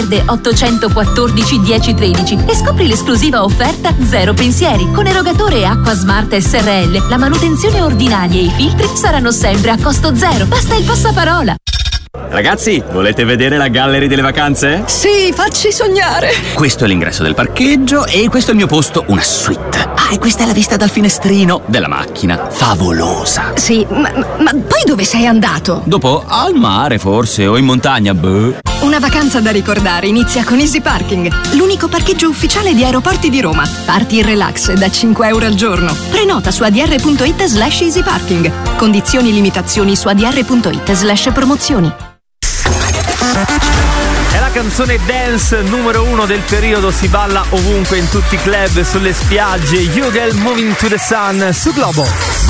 814 1013 e scopri l'esclusiva offerta Zero Pensieri. Con erogatore Acqua Smart SRL, la manutenzione ordinaria e i filtri saranno sempre a costo zero. Basta il passaparola. Ragazzi, volete vedere la gallery delle vacanze? Sì, facci sognare. Questo è l'ingresso del parcheggio e questo è il mio posto, una suite. Ah, e questa è la vista dal finestrino della macchina. Favolosa. Sì, ma poi dove sei andato? Dopo al mare forse o in montagna, boh. Una vacanza da ricordare inizia con Easy Parking, l'unico parcheggio ufficiale di Aeroporti di Roma. Parti in relax da 5 euro al giorno. Prenota su adr.it/easyparking. Condizioni e limitazioni su adr.it/promozioni. È la canzone dance numero 1 del periodo, si balla ovunque, in tutti i club, sulle spiagge. You Girl Moving to the Sun su Globo.